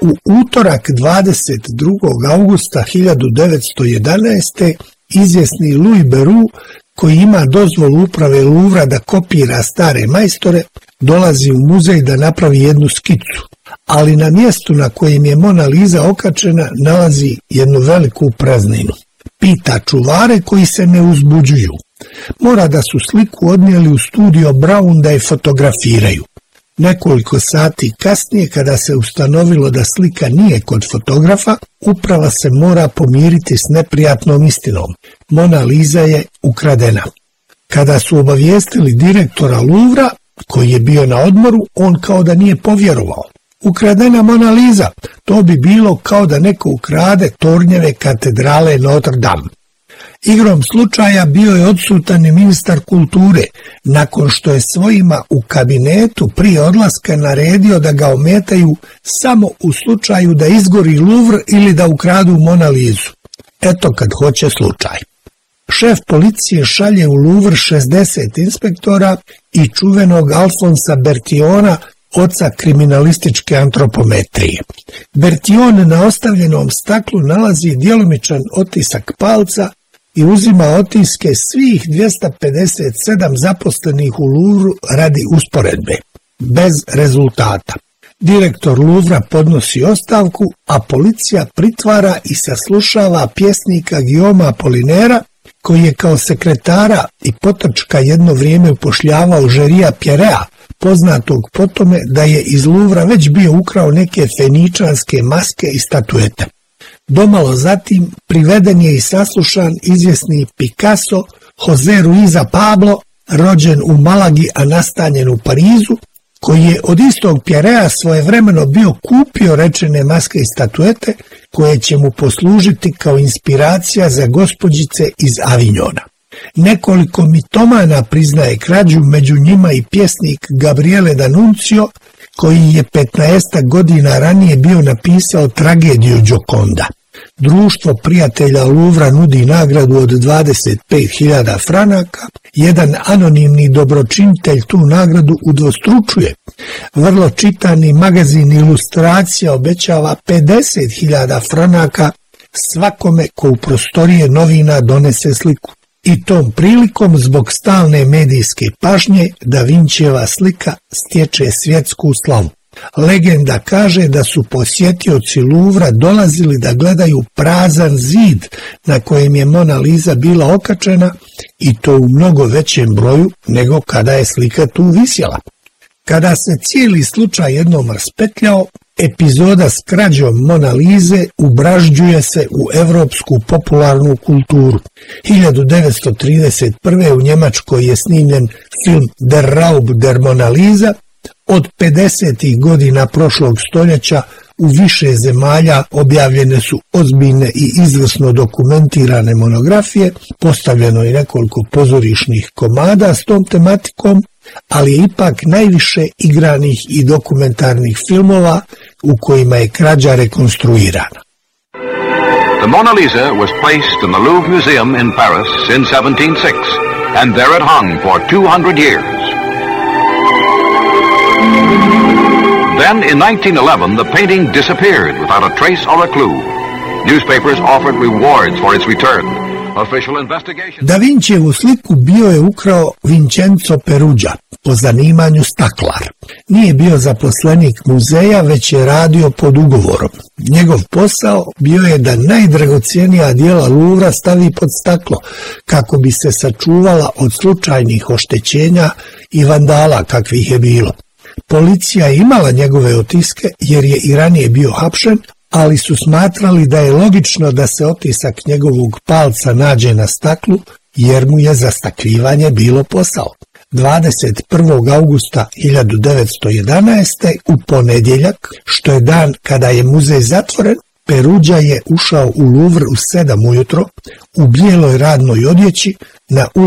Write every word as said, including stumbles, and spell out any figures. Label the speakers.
Speaker 1: U utorak dvadeset drugog augusta hiljadu devetsto jedanaeste. izvjesni Louis Beroux, koji ima dozvolu uprave Louvra da kopira stare majstore, dolazi u muzej da napravi jednu skicu, ali na mjestu na kojem je Mona Lisa okačena nalazi jednu veliku prazninu. Pita čuvare koji se ne uzbuđuju. Mora da su sliku odnijeli u studio Brown da je fotografiraju. Nekoliko sati kasnije, kada se ustanovilo da slika nije kod fotografa, uprava se mora pomiriti s neprijatnom istinom. Mona Lisa je ukradena. Kada su obavijestili direktora Louvra, koji je bio na odmoru, on kao da nije povjerovao. Ukradena Mona Lisa, to bi bilo kao da neko ukrade tornjeve katedrale Notre Dame. Igrom slučaja bio je odsutan i ministar kulture, nakon što je svojima u kabinetu prije odlaska naredio da ga ometaju samo u slučaju da izgori Louvre ili da ukradu Mona Lisu. Eto kad hoće slučaj. Šef policije šalje u Louvre šezdeset inspektora i čuvenog Alfonsa Bertiona, oca kriminalističke antropometrije. Bertion na ostavljenom staklu nalazi djelomičan otisak palca i uzima otiske svih dvjesto pedeset sedam zaposlenih u Louvru radi usporedbe. Bez rezultata. Direktor Louvra podnosi ostavku, a policija pritvara i saslušava pjesnika Guillauma Apollinaira, koji je kao sekretara i potrčka jedno vrijeme upošljavao Žerija Pierrea, poznatog po tome da je iz Louvra već bio ukrao neke feničanske maske i statuete. Domalo zatim priveden je i saslušan izvjesni Picasso José Ruiza Pablo, rođen u Malagi a nastanjen u Parizu, koji je od istog Pierrea svojevremeno bio kupio rečene maske i statuete koje će mu poslužiti kao inspiracija za gospođice iz Avignona. Nekoliko mitomana priznaje krađu, među njima i pjesnik Gabriele D'Annunzio, koji je petnaestak godina ranije bio napisao tragediju Gioconda. Društvo prijatelja Louvra nudi nagradu od dvadeset pet hiljada franaka, jedan anonimni dobročinitelj tu nagradu udvostručuje. Vrlo čitani magazin Ilustracija obećava pedeset hiljada franaka svakome ko u prostorije novina donese sliku. I tom prilikom, zbog stalne medijske pažnje, Da Vincijeva slika stječe svjetsku slavu. Legenda kaže da su posjetioci Louvra dolazili da gledaju prazan zid na kojem je Mona Lisa bila okačena, i to u mnogo većem broju nego kada je slika tu visjela. Kada se cijeli slučaj jednom raspetljao, epizoda s krađom Mona Lise ubražđuje se u evropsku popularnu kulturu. hiljadu devetsto trideset prve. u Njemačkoj je snimljen film Der Raub der Mona Lisa. Od pedesetih godina prošlog stoljeća u više zemalja objavljene su ozbiljne i izvrsno dokumentirane monografije, postavljeno je nekoliko pozorišnih komada s tom tematikom, ali je ipak najviše igranih i dokumentarnih filmova u kojima je krađa rekonstruirana.
Speaker 2: The Mona Lisa was placed in the Louvre Museum in Paris in seventeen oh six, and there it hung for two hundred years. Then in nineteen eleven, the painting disappeared without a trace or a clue. Newspapers offered rewards for its return. Official investigation...
Speaker 1: Da Vincijevu sliku bio je ukrao Vincenzo Perugia, po zanimanju staklar. Nije bio zaposlenik muzeja, već je radio pod ugovorom. Njegov posao bio je da najdragocjenija dijela Louvra stavi pod staklo, kako bi se sačuvala od slučajnih oštećenja i vandala kakvih je bilo. Policija je imala njegove otiske jer je i ranije bio hapšen, ali su smatrali da je logično da se otisak njegovog palca nađe na staklu, jer mu je zastakljivanje bilo posao. dvadeset prvog augusta hiljadu devetsto jedanaeste. u ponedjeljak, što je dan kada je muzej zatvoren, Perugia je ušao u Louvre u sedam ujutro u bijeloj radnoj odjeći na